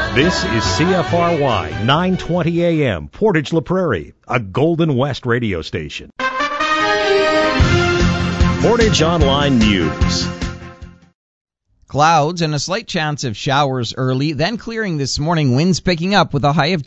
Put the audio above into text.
This is CFRY 920 AM, Portage La Prairie, a Golden West radio station. Portage Online News. Clouds and a slight chance of showers early, then clearing this morning. Winds picking up with a high of